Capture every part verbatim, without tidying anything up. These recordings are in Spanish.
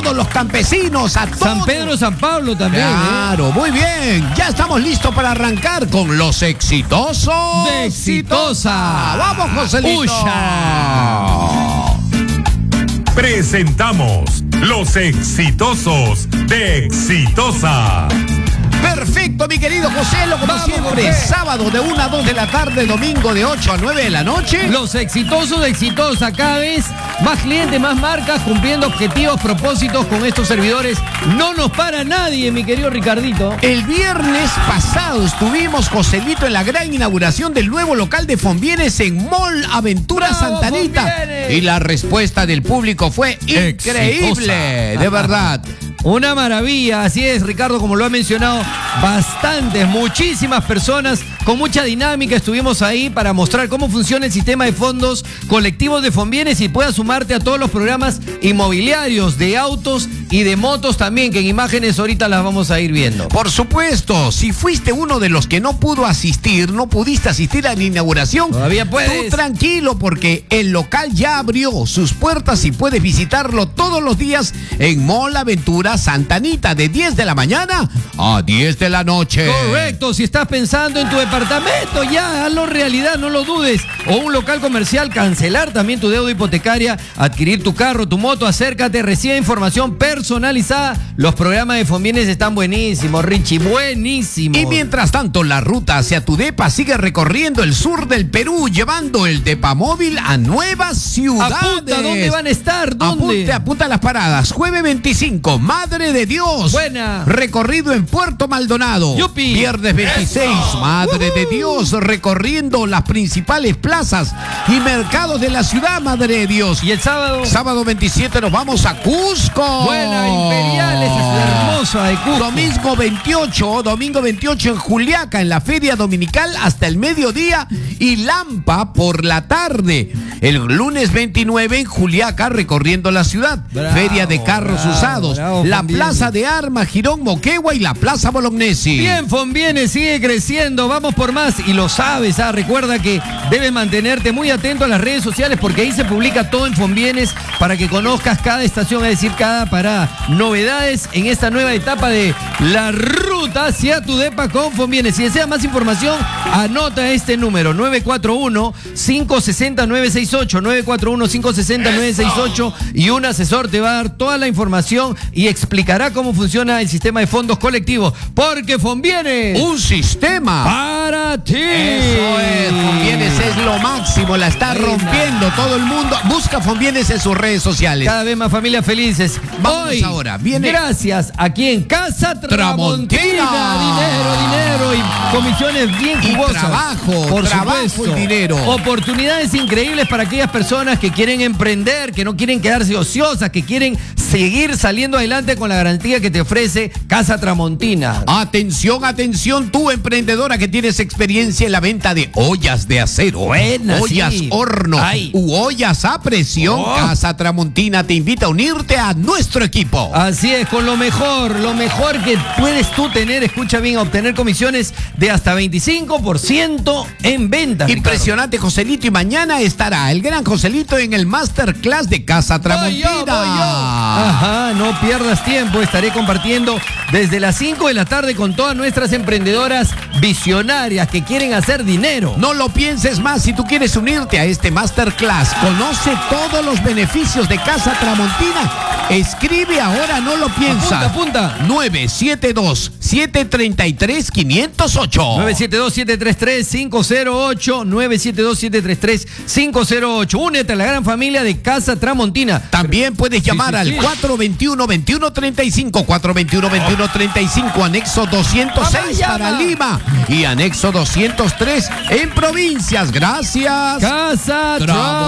todos los campesinos, a todos. San Pedro, San Pablo también. Claro, ¿eh? muy bien. Ya estamos listos para arrancar con los exitosos de Exitosa. Vamos, Joselito. ¡Uya! Presentamos los exitosos de Exitosa. Perfecto, mi querido José, lo como Vamos, siempre, José. sábado de una a dos de la tarde, domingo de ocho a nueve de la noche. Los exitosos de Exitosa, cada vez más clientes, más marcas, cumpliendo objetivos, propósitos con estos servidores. No nos para nadie, mi querido Ricardito. El viernes pasado estuvimos, Joselito, en la gran inauguración del nuevo local de Fonbienes en Mall Aventura ¡Bravo, Santanita. Fonbienes! Y la respuesta del público fue increíble, Exitosa. de verdad. Una maravilla, así es, Ricardo, como lo ha mencionado, bastantes, muchísimas personas con mucha dinámica. Estuvimos ahí para mostrar cómo funciona el sistema de fondos colectivos de Fonbienes y puedas sumarte a todos los programas inmobiliarios de autos y de motos también, que en imágenes ahorita las vamos a ir viendo. Por supuesto, si fuiste uno de los que no pudo asistir, no pudiste asistir a la inauguración, Todavía puedes. tú tranquilo, porque el local ya abrió sus puertas y puedes visitarlo todos los días en Mall Aventura Santanita, de diez de la mañana a diez de la noche. Correcto, si estás pensando en tu departamento, ya hazlo realidad, no lo dudes. O un local comercial, cancelar también tu deuda hipotecaria, adquirir tu carro, tu moto, acércate, recibe información personalizada. Los programas de Fonbienes están buenísimos, Richie, buenísimos. Y mientras tanto, la ruta hacia tu depa sigue recorriendo el sur del Perú, llevando el Depamóvil a nuevas ciudades. Apunta, ¿dónde van a estar? ¿Dónde? Apunta, apunta las paradas. Jueves veinticinco, Madre de Dios. Buena. Recorrido en Puerto Maldonado. Yupi. Viernes veintiséis, Eso. Madre Uh-huh. de Dios, recorriendo las principales plazas y mercados de la ciudad, Madre de Dios. ¿Y el sábado? Sábado veintisiete nos vamos a Cusco. Buena, Imperial, esa es hermosa de Cusco. Domingo veintiocho, domingo veintiocho en Juliaca, en la Feria Dominical hasta el mediodía y Lampa por la tarde. El lunes veintinueve en Juliaca, recorriendo la ciudad. Bravo, Feria de carros bravo, usados. bravo, la Fonbienes. Plaza de Armas, Girón, Moquegua y la Plaza Bolognesi. Bien, Fonbienes sigue creciendo, vamos por más y lo sabes, ah, recuerda que debes mantenerte muy atento a las redes sociales porque ahí se publica todo en Fonbienes para que conozcas cada estación, es decir, cada parada. Novedades en esta nueva etapa de la ruta hacia tu depa con Fonbienes. Si deseas más información, anota este número, nueve cuatro uno, cinco seis cero, nueve seis ocho, nueve cuatro uno, cinco seis cero, nueve seis ocho y un asesor te va a dar toda la información y explicará cómo funciona el sistema de fondos colectivos, porque Fonbienes Un sistema. para ti. Eso es, Fonbienes es lo máximo, la está Buena. rompiendo todo el mundo. Busca Fonbienes en sus redes sociales. Cada vez más familias felices. Vamos Hoy, ahora, viene- gracias aquí en Casa Tramontina. Tramontina. Dinero, dinero y comisiones bien Y jugosas. trabajo, por trabajo supuesto. y dinero. Oportunidades increíbles para aquellas personas que quieren emprender, que no quieren quedarse ociosas, que quieren seguir saliendo adelante con la garantía que te ofrece Casa Tramontina. Atención, atención, tú emprendedora que tienes experiencia en la venta de ollas de acero, Buena, ollas sí. horno Ay. u ollas a presión. Oh. Casa Tramontina te invita a unirte a nuestro equipo. Así es, con lo mejor, lo mejor que puedes tú tener, escucha bien, obtener comisiones de hasta veinticinco por ciento en ventas. Impresionante, Joselito, y mañana estará el gran Joselito en el Masterclass de Casa Ricardo. Voy Tramontina. yo, voy yo. Ajá, no pierdas tiempo, estaré compartiendo desde las cinco de la tarde con todas nuestras emprendedoras visionarias que quieren hacer dinero. No lo pienses más, si tú quieres unirte a este Masterclass, conoce todos los beneficios de Casa Tramontina. Escribe ahora, no lo piensas. Apunta, apunta. nueve siete dos, siete tres tres, cinco cero ocho. nueve siete dos, siete tres tres, cinco cero ocho, nueve siete dos, siete tres tres, cinco cero ocho. Únete a la gran familia de Casa Tramontina. También puedes llamar sí, al sí. cuatro veintiuno, veintiuno treinta y cinco, cuatro veintiuno, veintiuno treinta y cinco, anexo doscientos seis Mamá, para llama. Lima y anexo doscientos tres en provincias. Gracias. Casa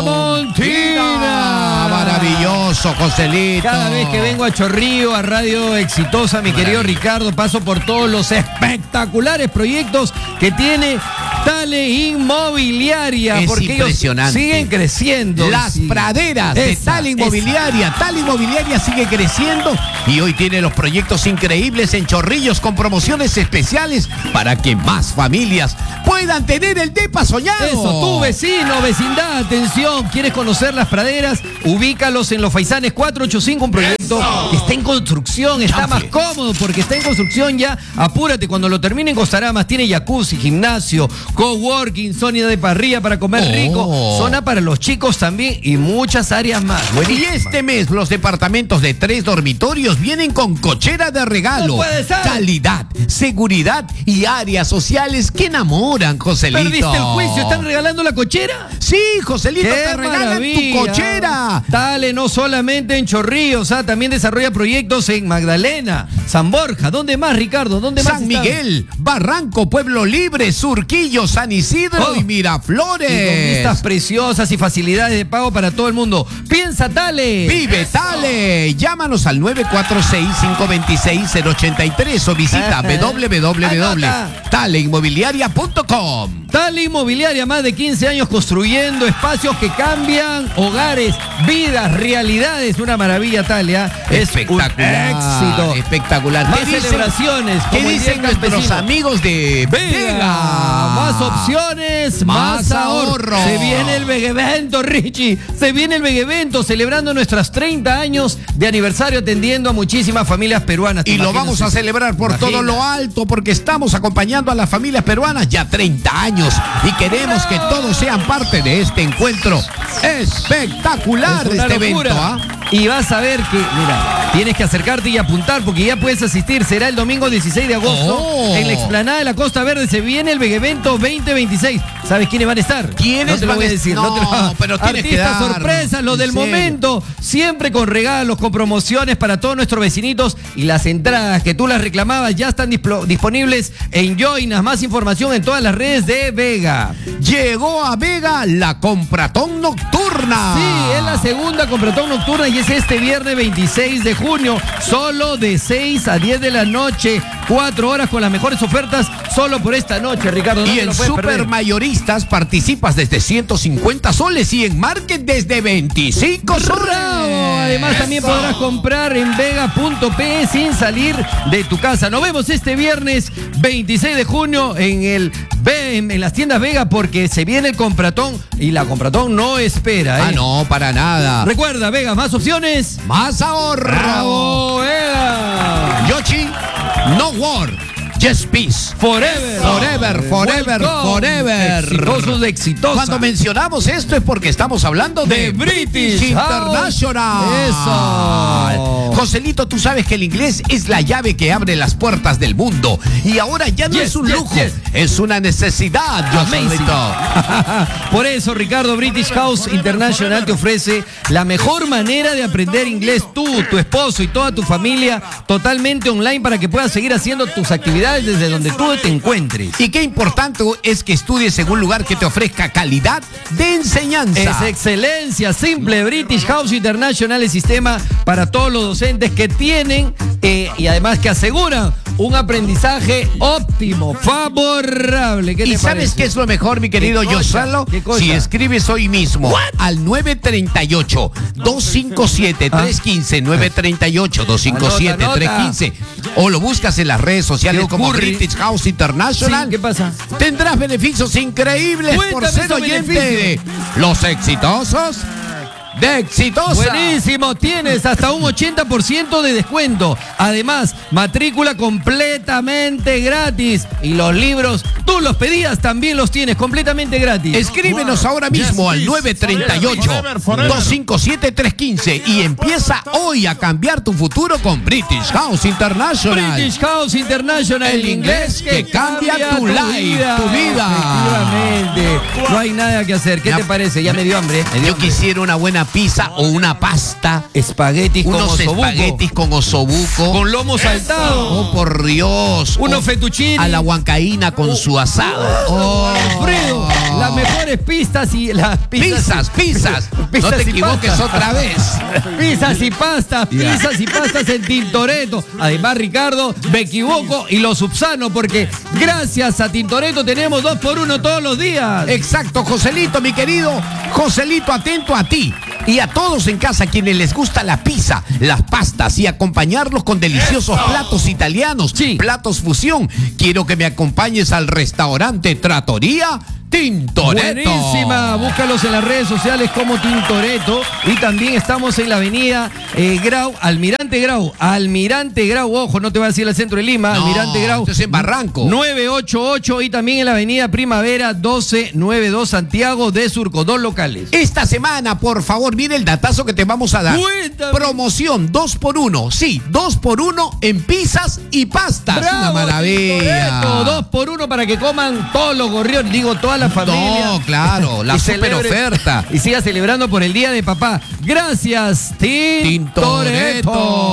Tramontina. Maravilloso, Joselito. Cada vez que vengo a Chorrillo, a Radio Exitosa, mi querido Ricardo, paso por todos los espectaculares proyectos que tiene Tale Inmobiliaria. Es porque impresionante. ellos siguen creciendo. Las sí. praderas de Esa, Tale Inmobiliaria. esa. Tale Inmobiliaria sigue creciendo y hoy tiene los proyectos increíbles en Chorrillos con promociones especiales para que más familias puedan tener el depa soñado. Eso, tu vecino, vecindad, atención. ¿Quieres conocer las praderas? Ubícalos en Los Faisanes cuatrocientos ochenta y cinco, un proyecto Eso. que está en construcción, está Chanfle. más cómodo porque está en construcción ya. Apúrate, cuando lo terminen costará más. Tiene jacuzzi, gimnasio, coworking, zona de parrilla para comer Oh. rico, zona para los chicos también y muchas áreas más. Y Buenísima. este mes los departamentos de tres dormitorios vienen con cochera de regalo. No puede ser. Calidad, seguridad y áreas sociales que enamoran, Joselito. ¿Perdiste el juicio? ¿Están regalando la cochera? Sí, Joselito, ¡Qué te regalan maravilla! tu cochera. Dale, no solamente en Chorrillos, ¿ah? También desarrolla proyectos en Magdalena, San Borja. ¿Dónde más, Ricardo? ¿Dónde más San están? Miguel, Barranco, Pueblo Libre, Surquillo, San Isidro Oh. y Miraflores. Y con vistas preciosas y facilidades de pago para todo el mundo. ¡Piensa, Tale! Vive Tale. Llámanos al nueve cuatro seis, cinco dos seis, cero ocho tres o visita Ajá. w w w punto Anota. tale inmobiliaria punto com. Tale Inmobiliaria, más de quince años construyendo espacios que cambian hogares, vidas, realidades. Una maravilla, Tale, ¿ah? Es Espectacular. un éxito. Espectacular. Más ¿Qué dicen- celebraciones. ¿Qué como el dicen Día nuestros Campesino. amigos de Vega, Vega? más opciones, más, Más ahorro. ahorro. Se viene el Vega Evento, Richie. Se viene el Vega Evento celebrando nuestros treinta años de aniversario atendiendo a muchísimas familias peruanas. ¿Te Y lo imaginas vamos a eso? celebrar por Imagina. todo lo alto porque estamos acompañando a las familias peruanas ya treinta años y queremos que todos sean parte de este encuentro espectacular Es de una este locura. evento. ¿ah? Y vas a ver que, mira, tienes que acercarte y apuntar porque ya puedes asistir. Será el domingo dieciséis de agosto Oh. en la explanada de la Costa Verde. Se viene el Vega Evento veinte veintiséis. ¿Sabes quiénes van a estar? ¿Quiénes no te lo van voy a a- decir. No, te lo- pero tienes que Artistas dar. sorpresas, los En del serio. momento. Siempre con regalos, con promociones para todos nuestros vecinitos. Y las entradas que tú las reclamabas ya están displo- disponibles en Joinas. Más información en todas las redes de Vega. Llegó a Vega la Compratón Nocturna. Sí, es la segunda compratón nocturna y es este viernes veintiséis de junio, solo de seis a diez de la noche, cuatro horas con las mejores ofertas solo por esta noche, Ricardo. No Y te en lo puedes perder. Supermayoristas participas desde ciento cincuenta soles y en Market desde veinticinco soles. ¡Bravo! Además también podrás comprar en vega punto pe sin salir de tu casa. Nos vemos este viernes veintiséis de junio en el en, en las tiendas Vega porque se viene el compratón y la compratón no espera, ¿eh? Ah, no, para nada. Recuerda, Vega, más opciones. Más ahorro. ¡Bravo, Vega! Yoshi, no war, just peace. Forever. Forever, forever, Welcome. forever. Exitosos de exitosa. Cuando mencionamos esto es porque estamos hablando de, De British International. Eso. Joselito, tú sabes que el inglés es la llave que abre las puertas del mundo. Y ahora ya no Yes, es un yes, lujo, yes. es una necesidad, Joselito. Por eso, Ricardo, British House International te ofrece la mejor manera de aprender inglés tú, tu esposo y toda tu familia totalmente online para que puedas seguir haciendo tus actividades desde donde tú te encuentres. Y qué importante es que estudies en un lugar que te ofrezca calidad de enseñanza. Es excelencia simple. British House International, el sistema para todos los docentes que tienen eh, y además que aseguran un aprendizaje óptimo, favorable. ¿Qué te ¿Y sabes parece? qué es lo mejor, mi querido ¿Qué cosa? Yosalo? ¿Qué cosa? Si escribes hoy mismo al nueve tres ocho, dos cinco siete, tres uno cinco, nueve tres ocho, dos cinco siete, tres uno cinco o lo buscas en las redes sociales ¿Qué como ocurre? British House International, Sí, ¿qué pasa? tendrás beneficios increíbles por Cuéntame ser esos oyente de beneficios. Los Exitosos de Exitosa. Buenísimo, tienes hasta un ochenta por ciento de descuento. Además, matrícula completamente gratis. Y los libros, tú los pedías, también los tienes completamente gratis. Escríbenos ahora mismo al nueve tres ocho, dos cinco siete, tres uno cinco y empieza hoy a cambiar tu futuro con British House International. British House International, El inglés que cambia tu life, tu vida. Efectivamente. No hay nada que hacer. ¿Qué Ya- te parece? Ya me dio hambre. Me dio Yo hambre. quisiera una buena pizza o una pasta, Espaguetis con unos osobuco. espaguetis con osobuco. Con lomo saltado. Oh, por Dios. Dios. Unos Oh, fettuccini. a la huancaína con su asado. Oh. Alfredo, las mejores pistas y las Pizzas, pizzas. No Pizzas te y equivoques pastas. otra vez. Pizzas y pastas, Ya. pizzas y pastas en Tintoretto. Además, Ricardo, me equivoco y lo subsano porque gracias a Tintoretto tenemos dos por uno todos los días. Exacto, Joselito, mi querido. Joselito, atento a ti. Y a todos en casa quienes les gusta la pizza, las pastas y acompañarlos con deliciosos platos italianos, Sí. platos fusión. Quiero que me acompañes al restaurante Trattoria Tintoretto. Buenísima, búscalos en las redes sociales como Tintoretto y también estamos en la avenida eh, Grau, Almirante Grau, Almirante Grau, ojo, no te voy a decir el centro de Lima, No, Almirante Grau. esto es en Barranco. nueve ocho ocho y también en la avenida Primavera doce noventa y dos Santiago de Surco, dos locales. Esta semana, por favor, mire el datazo que te vamos a dar. Cuéntame. Promoción dos por uno, sí, dos por uno en pizzas y pastas. Una ¡Bravo, maravilla. Tintoretto! Dos por uno para que coman todos los gorriones, digo, toda la familia. No, claro, la Y super celebre- oferta. Y siga celebrando por el Día de Papá. Gracias, Tintoretto.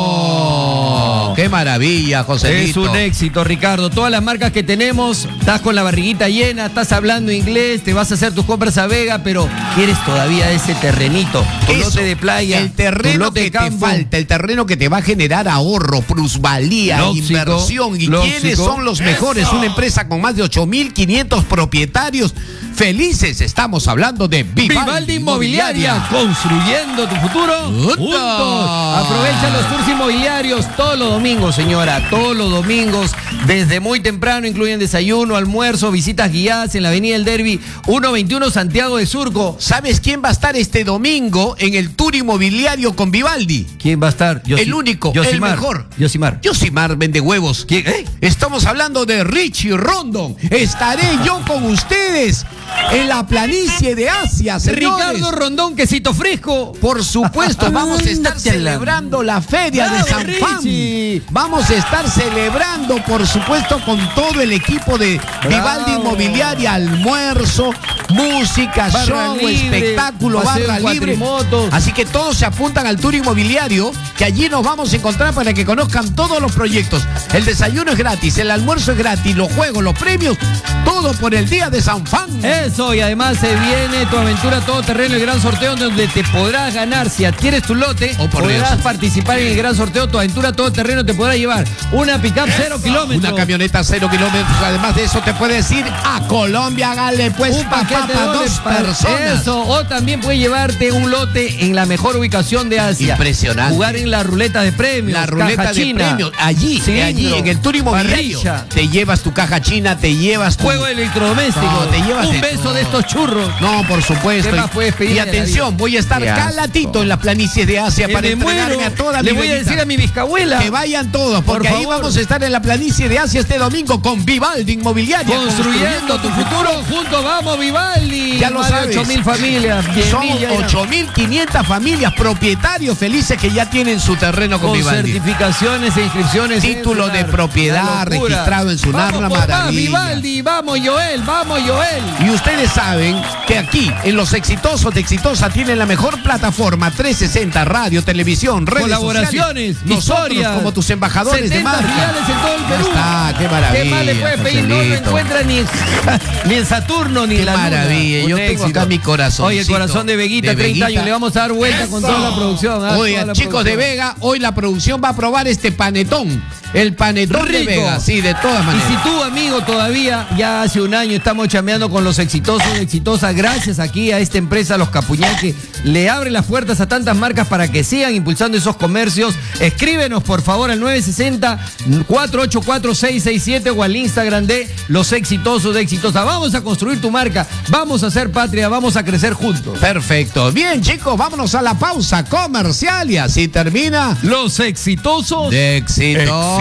Tintoretto. Qué maravilla, Es Joselito. un éxito, Ricardo. Todas las marcas que tenemos, estás con la barriguita llena, estás hablando inglés, te vas a hacer tus compras a Vega, pero quieres todavía ese terrenito, tu Eso, lote de playa, el tu terreno lote que de te campo. falta, el terreno que te va a generar ahorro, plusvalía, Lóxico, inversión. ¿Y lóxico. quiénes son los mejores? Una empresa con más de ocho mil quinientos propietarios felices. Estamos hablando de Vivaldi, Vivaldi Inmobiliaria, construyendo tu futuro Juntos. juntos. Aprovecha los tours inmobiliarios todos los domingos, señora, todos los domingos, desde muy temprano, incluyen desayuno, almuerzo, visitas guiadas en la avenida El Derby, ciento veintiuno Santiago de Surco. ¿Sabes quién va a estar este domingo en el tour inmobiliario con Vivaldi? ¿Quién va a estar? El único, el Yosimar. mejor. Yosimar. Yosimar vende huevos. ¿Quién? ¿Eh? Estamos hablando de Richie Rondon. Estaré yo con ustedes en la planicie de Asia, señores. Ricardo Rondón, quesito fresco. Por supuesto, vamos a estar Ándatela. celebrando la feria de Bravo, San Juan. Richie. Vamos a estar celebrando, por supuesto, con todo el equipo de Vivaldi Inmobiliaria, almuerzo, música, Barra show, libre, espectáculo, paseo barra en libre. cuatrimotos. Así que todos se apuntan al tour inmobiliario, que allí nos vamos a encontrar para que conozcan todos los proyectos. El desayuno es gratis, el almuerzo es gratis, los juegos, los premios, todo por el día de San Juan. Eso, y además se viene tu aventura todo terreno, el gran sorteo donde te podrás ganar. Si adquieres tu lote, Oh, por podrás Dios. participar en el gran sorteo. Tu aventura todo terreno te podrá llevar una pickup cero kilómetros. Una camioneta cero kilómetros. Además de eso, te puedes ir a Colombia. Hágale pues Un papá paquete para doble dos para personas. Eso, o también puedes llevarte un lote en la mejor ubicación de Asia. Impresionante. Jugar en la ruleta de premios. La ruleta caja de china, premios. Allí, cilindro, allí, en el tour inmobiliario. parrilla, Te llevas tu caja china, te llevas tu... juego electrodoméstico. No, te llevas un de beso todo. de estos churros. No, por supuesto. ¿Qué más puedes pedir Y en la atención, vida? voy a estar Qué asco. calatito en las planicies de Asia Que para me entregarme muero. a toda Le mi voy a bebita. decir a mi bisabuela. Que vayan todos, porque Por ahí favor. vamos a estar en la planicie de Asia este domingo con Vivaldi Inmobiliaria. Construyendo tu futuro, juntos vamos, Vivaldi. Ya lo Más de sabes. ocho mil familias. Son diez mil ya- ocho mil quinientas familias, propietarios felices que ya tienen su terreno con, con Vivaldi. certificaciones e inscripciones. Título en de Sunar. propiedad Una locura. registrado en Sunar, Vamos una por más, maravilla. Vivaldi, vamos Joel, vamos Joel. Y ustedes saben que aquí, en Los Exitosos de Exitosa, tienen la mejor plataforma trescientos sesenta, radio, televisión, redes Colaboraciones, sociales. Nosotros, historias, como tus embajadores de setenta marca. filiales en todo el Ya Perú. está, qué maravilla, ¿Qué más le puede pedir? No lo Joselito. encuentra ni en, ni en Saturno ni Qué en la Luna. maravilla, Un yo tengo éxito. acá mi corazoncito Oye, el corazón de Veguita, de treinta Veguita. años. Le vamos a dar vuelta con toda la producción. ¿ah? Oigan, Toda la chicos de producción. Vega, hoy la producción va a probar este panetón. El panetón de Rico. Vega, sí, de todas Y maneras. si tú, amigo, todavía ya hace un año estamos chameando con los exitosos de Exitosa, gracias aquí a esta empresa, Los Capuñal, que le abre las puertas a tantas marcas para que sigan impulsando esos comercios. Escríbenos, por favor, al nueve sesenta, cuatro ocho cuatro, seis seis siete o al Instagram de Los Exitosos de Exitosa. Vamos a construir tu marca, vamos a ser patria, vamos a crecer juntos. Perfecto. Bien, chicos, vámonos a la pausa comercial y así termina Los Exitosos de Exitosa.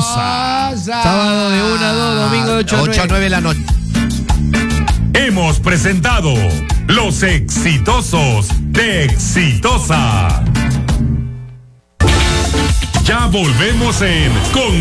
Sábado de una a dos, domingo de ocho a nueve. ocho a nueve de la noche. Hemos presentado Los Exitosos de Exitosa. Ya volvemos en Con